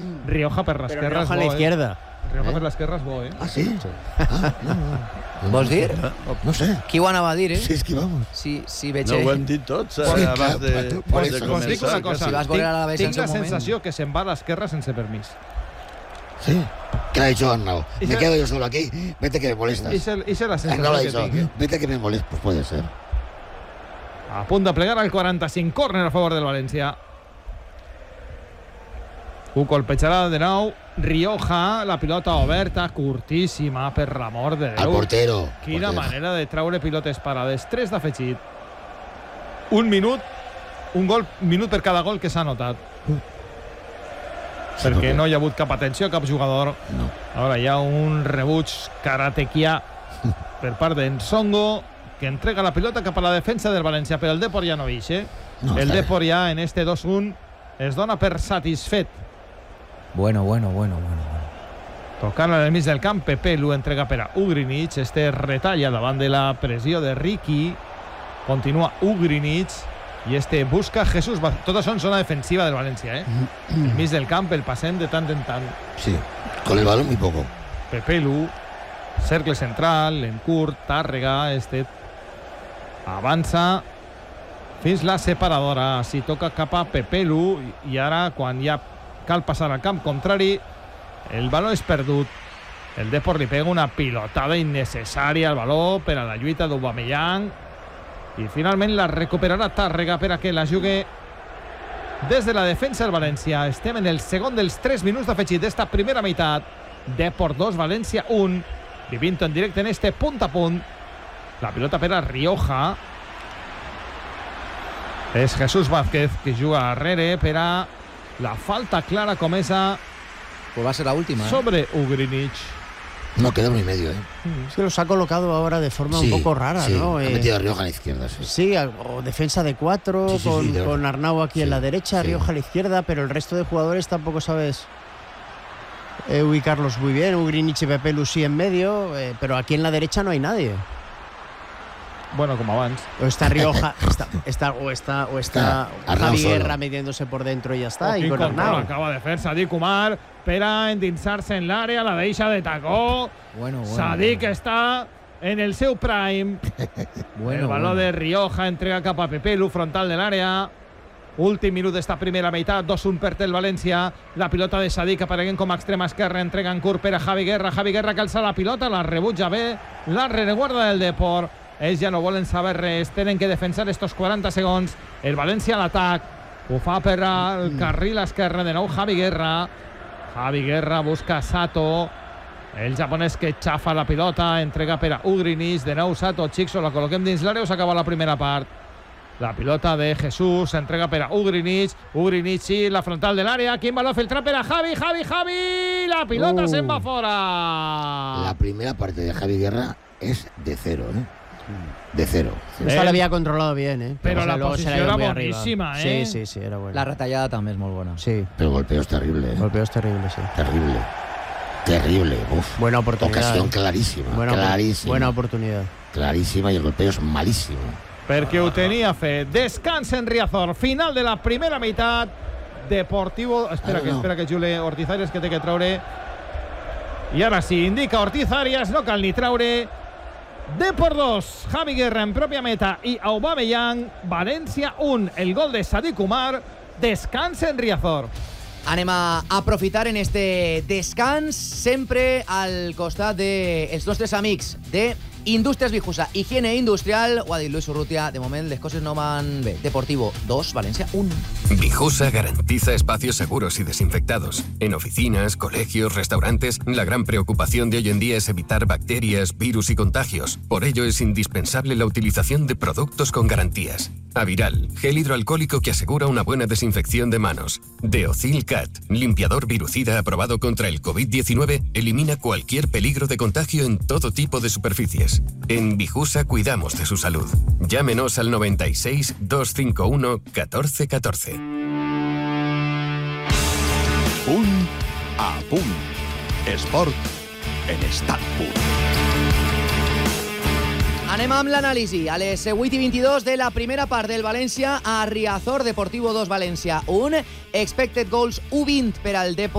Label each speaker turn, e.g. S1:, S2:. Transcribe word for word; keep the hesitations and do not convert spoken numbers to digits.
S1: Rioja per l'esquerra.
S2: Però Rioja a l'esquerra.
S1: Rioja eh? per l'esquerra és bo, eh?
S3: Ah, sí? sí. Ah, no, no.
S4: Vols dir?
S3: No, no sé.
S4: Qui ho anava a dir, eh?
S3: Sí, és que vamos.
S4: Sí, sí, veig...
S5: No ho hem dit tots, eh?
S3: Sí,
S5: abans de,
S3: clar,
S5: de
S3: pues-
S5: començar.
S1: Us dic una cosa,
S4: Si vas veure a la
S1: tinc,
S4: Bessa en
S1: tinc la
S4: seu moment.
S1: sensació que se'n va a l'esquerra sense permís.
S3: Sí. ¿Qué le ha dicho Arnau?
S1: Y
S3: Me
S1: se-
S3: quedo yo solo aquí. Vete que me molestas.
S1: I és la
S3: Arnau le
S1: sensació
S3: ha
S1: que
S3: dicho,
S1: tinc.
S3: vete que me molestas. Pues puede ser.
S1: A punt de plegar al quaranta-cinc, córner a favor del València. Ho colpejarà de nou Rioja, la pilota oberta, curtíssima, per l'amor de
S3: Al
S1: Déu.
S3: portero.
S1: Quina
S3: portero.
S1: manera de treure pilotes parades. Tres d'afegit. Un minut, un gol, un minut per cada gol que s'ha notat.
S3: Sí,
S1: Perquè
S3: perquè-
S1: no hi ha hagut cap atenció a cap jugador.
S3: No.
S1: Ara hi ha un rebuig karatequià per part d'en Songo, que entrega la pilota cap a la defensa del València, però el Depor ja no vix, eh?
S3: No,
S1: el
S3: està bé.
S1: Depor ja en este dos un es dona per satisfet.
S4: Bueno, bueno, bueno, bueno.
S1: Tocant al mig del camp, Pepe Lu entrega per a Ugrinic, este retalla davant de la pressió de Riqui, continua Ugrinic i este busca Jesús. Tot això en zona defensiva del València, eh? El mig del camp el passem de tant en tant.
S3: Sí. Con el balón muy poco.
S1: Pepe Lu, cercle central, en curt, Tàrrega, este avança fins la separadora. Si toca cap a Pepe Lu i ara, quan ja cal passar al camp contrari, el baló és perdut. El Depor li pega una pilotada innecessària al baló per a la lluita d'Aubameyang i finalment la recuperarà Tàrrega per a que la jugui des de la defensa del València. Estem en el segon dels tres minuts d'afegit d'esta primera meitat. Depor dos, València un. Vivint en directe en este punt a punt. La pilota per a Rioja. És Jesús Vázquez qui juga darrere per a la falta clara comesa
S4: Pues va a ser la última, ¿eh?
S1: sobre Ugrinic.
S3: No, queda uno y medio, ¿eh?
S2: Es que los ha colocado ahora de forma
S3: Sí,
S2: un poco rara,
S3: sí.
S2: ¿no?
S3: Ha
S2: Eh,
S3: metido a Rioja a la izquierda, sí.
S2: Sí, o defensa de cuatro,
S3: Sí, sí,
S2: con,
S3: sí, de
S2: con
S3: verdad.
S2: Arnau aquí
S3: Sí,
S2: en la derecha,
S3: sí.
S2: Rioja a la izquierda, pero el resto de jugadores tampoco sabes eh, ubicarlos muy bien. Ugrinic y Pepe Lucy en medio, eh, pero aquí en la derecha no hay nadie.
S1: Bueno, com abans.
S2: O está Rioja, está, está, o está, o está
S3: Está Arnau
S2: Javi
S3: solo.
S2: Guerra metiéndose por dentro y ya está,
S1: Oh,
S2: y
S1: quin
S2: con
S1: control
S2: Arnau.
S1: acaba de fer Sadik Umar per a endinsar-se en l'àrea, la deixa de tacó.
S4: Bueno, bueno.
S1: Sadik
S4: bueno.
S1: està en el seu prime.
S4: Bueno,
S1: el baló
S4: bueno.
S1: de Rioja entrega cap a Pepe Lu, frontal de l'àrea. Últim minut d'esta primera meitat, dos un per el València. La pilota de Sadik apareguent com a extrema esquerra, entrega en curt per a Javi Guerra. Javi Guerra calça la pilota, la rebutja bé, la rereguarda del Depor. Ells ja no volen saber res, tenen que defensar estos quaranta segons. El València a l'atac, ho fa per al carril esquerre, de nou Javi Guerra. Javi Guerra busca Sato, el japonès que xafa la pilota, entrega per a Ugrinic, de nou Sato, Chixo, la col·loquem dins l'àrea o s'acaba la primera part. La pilota de Jesús, entrega per a Ugrinic, Ugrinic sí, la frontal de l'àrea, quin baló filtra per a Javi, Javi, Javi, la pilota
S2: Uh.
S1: se'n va fora.
S3: La primera parte de Javi Guerra es de cero, ¿eh? De cero.
S2: Esta la había controlado bien, ¿eh?
S1: Pero la
S2: luego se
S1: posición
S2: ha ido
S1: era
S2: muy arriba.
S1: buenísima, ¿eh?
S2: Sí, sí, sí, era buena.
S4: La retallada també és molt bona.
S2: Sí,
S3: Pero el golpeo es terrible, ¿eh?
S2: golpeos terribles, sí.
S3: Terrible. Terrible. Uf.
S2: Buena oportunidad.
S3: Ocasión clarísima.
S2: Buena,
S3: clarísima.
S2: buena oportunidad.
S3: Clarísima y el golpeo es malísimo.
S1: Perquè ho tenia fet. Descansa en Riazor. Final de la primera meitat. Deportivo... Espera,
S3: Ah,
S1: que,
S3: no.
S1: espera que Jule Ortiz Arias, que té que treure. I ara sí, indica Ortiz Arias, no cal ni treure. Depor dos, Javi Guerra en pròpia meta i Aubameyang. València un, el gol de Sadik Umar. Descansa en Riazor.
S4: Anem a aprofitar en este descans sempre al costat dels nostres amics de Indústries Vijusa, higiene industrial. Ho ha dit Luis Urrutia, de moment les coses no van bé. Deportivo dos, València un.
S6: Vijusa garantiza espacios seguros y desinfectados. En oficinas, colegios, restaurantes, la gran preocupación de hoy en día es evitar bacterias, virus y contagios. Por ello es indispensable la utilización de productos con garantías. Aviral, gel hidroalcohólico que asegura una buena desinfección de manos. Deocil Cat, limpiador virucida aprobado contra el covid diecinueve, elimina cualquier peligro de contagio en todo tipo de superficies. En Vijusa cuidamos de su salud. Llámenos al noventa y seis, doscientos cincuenta y uno, catorce catorce.
S7: Punt a punt. Esport en estat pur.
S4: Anem amb l'anàlisi. A les vuit i vint-i-dos de la primera part del València a Riazor, Deportivo dos, València un. Expected goals u vint per al Depor.